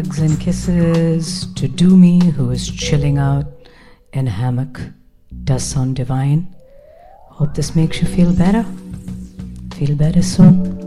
hugs and kisses to Doomy, who is chilling out in a hammock. Does sound divine. Hope this makes you feel better. Feel better soon.